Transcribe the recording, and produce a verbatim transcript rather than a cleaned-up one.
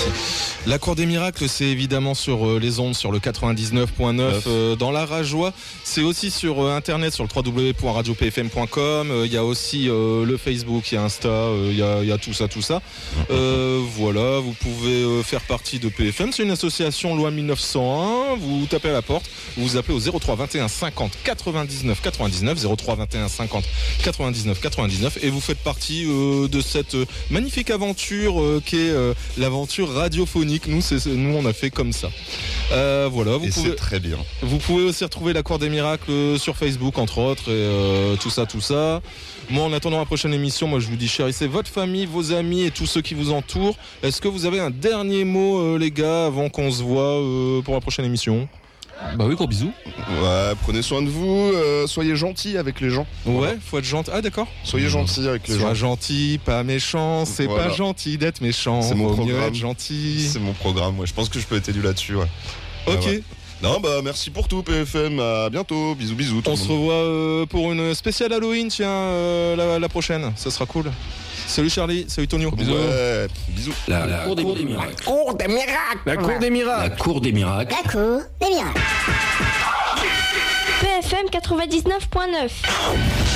La Cour des Miracles, c'est évidemment sur euh, les ondes, sur le quatre-vingt-dix-neuf point neuf euh, dans la Rajoie. C'est aussi sur euh, internet, sur le w w w point radio p f m point com. Il euh, y a aussi euh, le Facebook, il y a Insta, il euh, y, y a tout ça, tout ça. Euh, voilà, vous pouvez euh, faire partie de P F M. C'est une association loi mille neuf cent un. Vous tapez à la porte, vous vous appelez au zéro trois vingt et un cinquante quatre-vingt-dix-neuf quatre-vingt-dix-neuf, zéro trois vingt et un cinquante quatre-vingt-dix-neuf quatre-vingt-dix-neuf, et vous faites partie euh, de cette euh, magnifique aventure euh, qu'est euh, l'aventure radiophonique. Nous, c'est, nous, on a fait comme ça. Euh, voilà, vous et pouvez, c'est très bien. Vous pouvez aussi retrouver la Cour des Miracles sur Facebook, entre autres, et euh, tout ça, tout ça. Moi, en attendant la prochaine émission, moi, je vous dis chérissez votre famille, vos amis et tous ceux qui vous entourent. Est-ce que vous avez un dernier mot, euh, les gars, avant qu'on se voit euh, pour la prochaine émission ? Bah oui, gros bisous. Ouais, prenez soin de vous, euh, soyez gentils avec les gens. Ouais, Voilà. faut être gentil. Ah, d'accord. Soyez gentils avec les Sois gens. gentil, pas méchant. C'est Voilà. pas gentil d'être méchant. C'est mon Vaut mieux programme. être gentil. C'est mon programme, ouais. Je pense que je peux être élu là-dessus, ouais. Ok. Ah ouais. Non, bah merci pour tout, P F M. À bientôt. Bisous, bisous. tout On le se monde. revoit euh, pour une spéciale Halloween, tiens, euh, la, la prochaine. Ça sera cool. Salut Charlie, salut Tonio. Ouais, bisous. La, la cour des miracles. Cour des miracles. La cour des miracles. La cour des miracles. La cour des miracles. P F M quatre-vingt-dix-neuf point neuf.